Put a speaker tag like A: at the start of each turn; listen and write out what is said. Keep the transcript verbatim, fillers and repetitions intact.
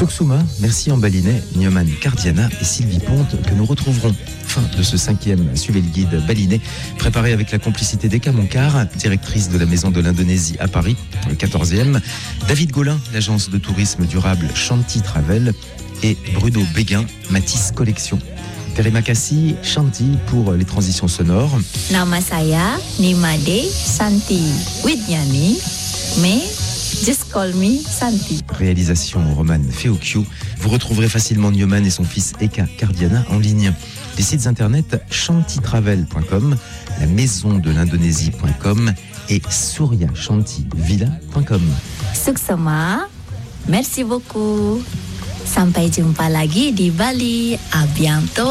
A: Soksuma, merci en balinais, Nyoman Cardiana et Sylvie Ponte que nous retrouverons. Fin de ce cinquième Suivez le guide balinais, préparé avec la complicité d'Eka Monkar, directrice de la Maison de l'Indonésie à Paris, le quatorzième, David Gaulin, l'agence de tourisme durable Shanti Travel, et Bruno Béguin, Matisse Collection. Terima kasih Shanti pour les transitions sonores.
B: Nama saya Nimade Santi Widyani, mais just call me Santi.
A: Réalisation Roman Feocchio. Vous retrouverez facilement Nyoman et son fils Eka Cardiana en ligne. Les sites internet shantitravel point com, la maison de l'Indonésie point com et suryashantivilla point com.
B: Suksema, merci beaucoup. Sampai jumpa lagi di Bali. A bientôt.